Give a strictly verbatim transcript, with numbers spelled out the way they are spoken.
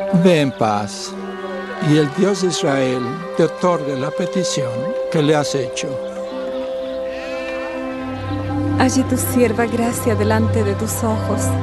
Ve en paz, y el Dios de Israel te otorgue la petición que le has hecho. Halle tu sierva gracia delante de tus ojos.